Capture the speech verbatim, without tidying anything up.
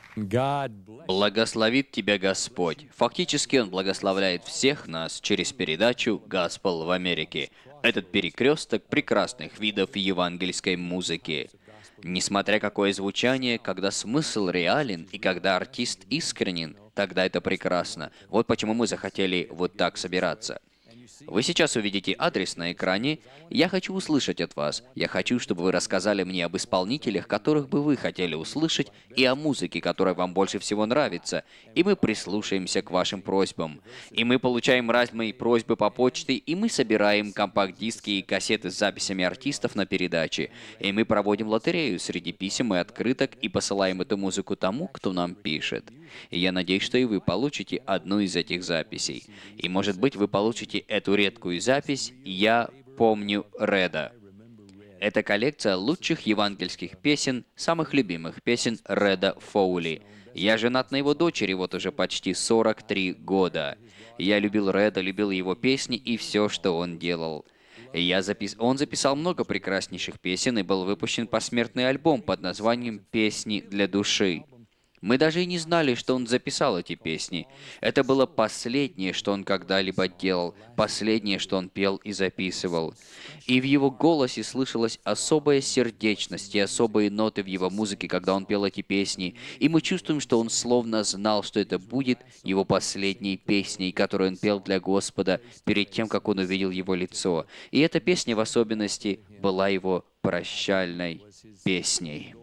Благословит тебя Господь. Фактически Он благословляет всех нас через передачу «Gospel в Америке». Этот перекресток прекрасных видов евангельской музыки. Несмотря какое звучание, когда смысл реален и когда артист искренен, тогда это прекрасно. Вот почему мы захотели вот так собираться. Вы сейчас увидите адрес на экране. Я хочу услышать от вас. Я хочу, чтобы вы рассказали мне об исполнителях, которых бы вы хотели услышать, и о музыке, которая вам больше всего нравится. И мы прислушаемся к вашим просьбам. И мы получаем разные просьбы по почте, и мы собираем компакт-диски и кассеты с записями артистов на передаче. И мы проводим лотерею среди писем и открыток и посылаем эту музыку тому, кто нам пишет. И я надеюсь, что и вы получите одну из этих записей. И может быть вы получите эту редкую запись «Я помню Реда». Это коллекция лучших евангельских песен, самых любимых песен Реда Фоули. Я женат на его дочери вот уже почти сорок три года. Я любил Реда, любил его песни и все, что он делал. Я запис... Он записал много прекраснейших песен и был выпущен посмертный альбом под названием «Песни для души». Мы даже и не знали, что он записал эти песни. Это было последнее, что он когда-либо делал, последнее, что он пел и записывал. И в его голосе слышалась особая сердечность и особые ноты в его музыке, когда он пел эти песни. И мы чувствуем, что он словно знал, что это будет его последней песней, которую он пел для Господа перед тем, как он увидел его лицо. И эта песня в особенности была его прощальной песней.